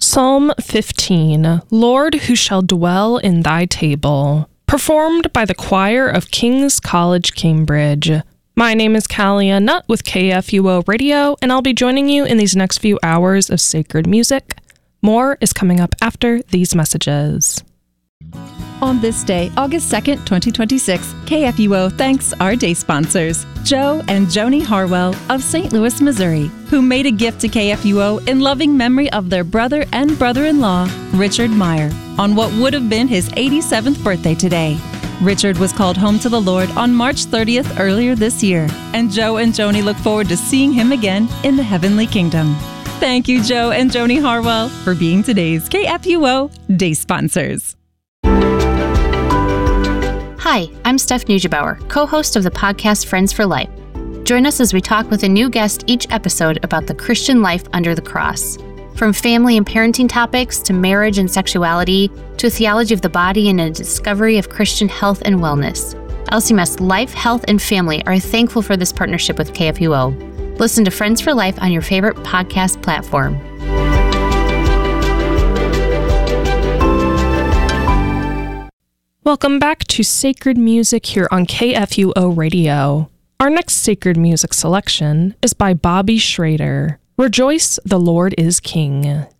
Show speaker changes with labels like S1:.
S1: Psalm 15, Lord, who shall dwell in thy table, performed by the choir of King's College, Cambridge. My name is Kalia Nutt with KFUO Radio, and I'll be joining you in these next few hours of sacred music. More is coming up after these messages.
S2: On this day, August 2nd, 2026, KFUO thanks our day sponsors, Joe and Joni Harwell of St. Louis, Missouri, who made a gift to KFUO in loving memory of their brother and brother-in-law, Richard Meyer, on what would have been his 87th birthday today. Richard was called home to the Lord on March 30th earlier this year, and Joe and Joni look forward to seeing him again in the heavenly kingdom. Thank you, Joe and Joni Harwell, for being today's KFUO day sponsors.
S3: Hi, I'm Steph Neugebauer, co-host of the podcast Friends for Life. Join us as we talk with a new guest each episode about the Christian life under the cross. From family and parenting topics to marriage and sexuality to a theology of the body and a discovery of Christian health and wellness. LCMS Life, Health, and Family are thankful for this partnership with KFUO. Listen to Friends for Life on your favorite podcast platform.
S1: Welcome back to Sacred Music here on KFUO Radio. Our next sacred music selection is by Bobby Schrader. Rejoice, the Lord is King.